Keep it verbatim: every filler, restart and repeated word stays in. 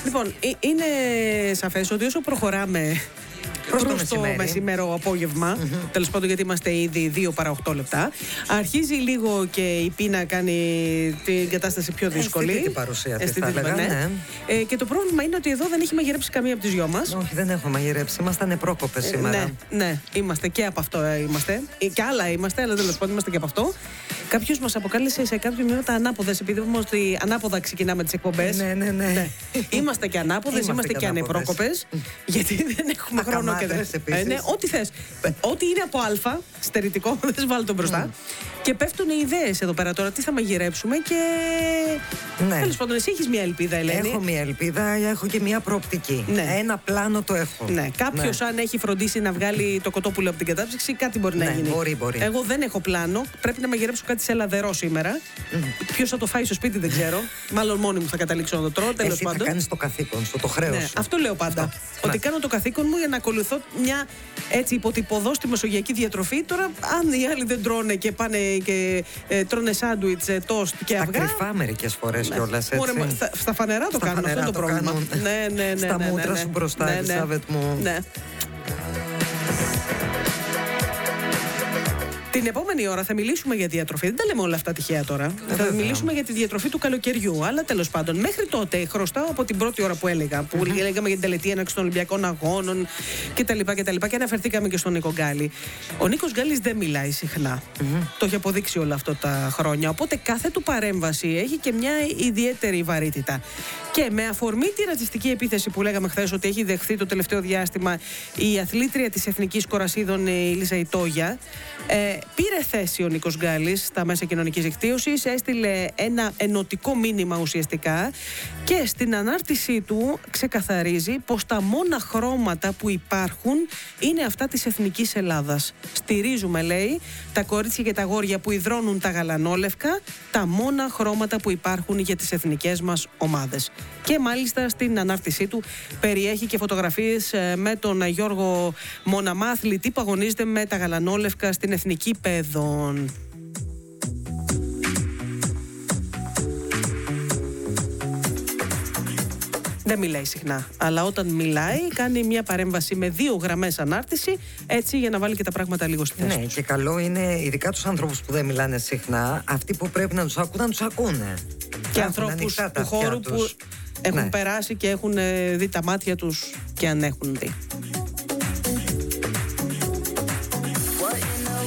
Λοιπόν, είναι σαφές ότι όσο προχωράμε προς το, το μεσημέρο απόγευμα, mm-hmm. τέλος πάντων, γιατί είμαστε ήδη δύο παρά οκτώ λεπτά, αρχίζει λίγο και η πείνα να κάνει την κατάσταση πιο δύσκολη. Αισθητή την παρουσία της, θα έλεγα, ναι. ναι. Ε, και το πρόβλημα είναι ότι εδώ δεν έχει μαγειρέψει καμία από τις δυο μας. Όχι, δεν έχω μαγειρέψει. Ήμασταν επρόκοπες σήμερα. Ε, ναι, ναι, είμαστε και από αυτό είμαστε. Ε, και άλλα είμαστε, αλλά τέλος πάντων είμαστε και από αυτό. Κάποιος μας αποκάλεσε σε κάποιο μήνυμα τα ανάποδες, επειδή είπαμε ότι ανάποδα ξεκινάμε τις εκπομπές. Ναι, ναι, ναι. ναι. Είμαστε και ανάποδες, είμαστε, είμαστε και ανεπρόκοπες. Γιατί δεν έχουμε χρόνο και δεν. Ε, ναι, ό,τι θες. Ό,τι είναι από Α, στερητικό, δεν βάλω τον μπροστά. Mm. Και πέφτουν οι ιδέες εδώ πέρα τώρα, τι θα μαγειρέψουμε και. Ναι. Τέλος πάντων, εσύ έχεις μια ελπίδα, Ελένη. Έχω μια ελπίδα, έχω και μια προοπτική. Ναι. Ένα πλάνο το έχω. Ναι. Κάποιος, ναι. αν έχει φροντίσει να βγάλει το κοτόπουλο από την κατάψυξη, κάτι μπορεί ναι, να γίνει. Μπορεί, μπορεί. Εγώ δεν έχω πλάνο. Πρέπει να μαγειρέψω κάτι σε λαδερό σήμερα. Mm. Ποιος θα το φάει στο σπίτι δεν ξέρω. Μάλλον μόνη μου θα καταλήξω να το τρώω. Τέλος πάντων. Θα κάνεις το καθήκον σου, το χρέος. Ναι. Αυτό λέω πάντα. Αυτό. Ότι ναι. κάνω το καθήκον μου για να ακολουθώ μια έτσι υποτυπωδώ στη μεσογειακή διατροφή. Τώρα, αν οι άλλοι δεν τρώνε και πάνε και ε, τρώνε σάντουιτς, ε, τόστ και αυγά. Στα κρυφά μερικές φορές ναι. κιόλας. Ωραία, στα, στα φανερά το στα κάνουν, φανερά αυτό το, το πρόβλημα. Κάνουν. Ναι, ναι, ναι, στα ναι, μούτρα ναι, ναι. σου μπροστά, ναι, ναι. Ελισάβετ μου. Ναι. Την επόμενη ώρα θα μιλήσουμε για διατροφή. Δεν τα λέμε όλα αυτά τυχαία τώρα. Ε, θα μιλήσουμε για τη διατροφή του καλοκαιριού. Αλλά τέλος πάντων, μέχρι τότε χρωστάω από την πρώτη ώρα που έλεγα, που mm-hmm. έλεγαμε για την τελετή έναρξη των Ολυμπιακών Αγώνων κτλ. Και, και αναφερθήκαμε και στον Νίκο Γκάλη. Ο Νίκος Γκάλης δεν μιλάει συχνά. Mm-hmm. Το έχει αποδείξει όλα αυτά τα χρόνια. Οπότε κάθε του παρέμβαση έχει και μια ιδιαίτερη βαρύτητα. Και με αφορμή τη ρατσιστική επίθεση που λέγαμε χθες ότι έχει δεχθεί το τελευταίο διάστημα η αθλήτρια της Εθνικής Κορασίδων, η Λίζα Ιτόγια, ε, πήρε θέση ο Νίκος Γκάλης στα μέσα κοινωνικής δικτύωσης, έστειλε ένα ενωτικό μήνυμα ουσιαστικά και στην ανάρτησή του ξεκαθαρίζει πως τα μόνα χρώματα που υπάρχουν είναι αυτά της Εθνικής Ελλάδας. Στηρίζουμε, λέει, τα κορίτσια και τα αγόρια που υδρώνουν τα γαλανόλευκα, τα μόνα χρώματα που υπάρχουν για τις εθνικές μας ομάδες. Και μάλιστα στην ανάρτησή του περιέχει και φωτογραφίες με τον Γιώργο Μοναμά, αθλητή που αγωνίζεται με τα γαλανόλευκα στην Εθνική Παιδών. Δεν μιλάει συχνά, αλλά όταν μιλάει κάνει μια παρέμβαση με δύο γραμμές ανάρτηση, έτσι για να βάλει και τα πράγματα λίγο στη θέση. Ναι, και καλό είναι ειδικά τους ανθρώπους που δεν μιλάνε συχνά, αυτοί που πρέπει να τους ακούν, να τους ακούνε. Και ανθρώπους του χώρου που έχουν ναι. περάσει και έχουν δει τα μάτια τους και αν έχουν δει.